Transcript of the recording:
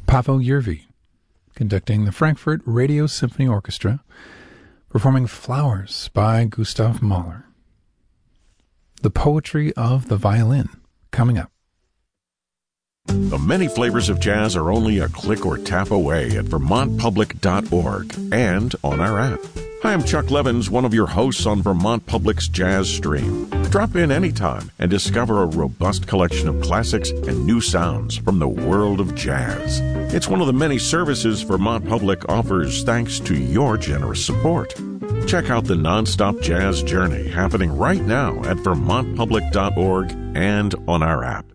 Pavel Yervi, conducting the Frankfurt Radio Symphony Orchestra, performing Flowers by Gustav Mahler. The Poetry of the Violin, coming up. The many flavors of jazz are only a click or tap away at vermontpublic.org and on our app. Hi, I'm Chuck Levins, one of your hosts on Vermont Public's Jazz Stream. Drop in anytime and discover a robust collection of classics and new sounds from the world of jazz. It's one of the many services Vermont Public offers thanks to your generous support. Check out the nonstop jazz journey happening right now at vermontpublic.org and on our app.